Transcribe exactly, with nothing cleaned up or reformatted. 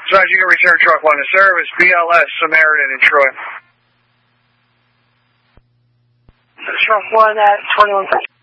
So as you can return truck one to service, B L S Samaritan in Troy. Truck one at twenty-one.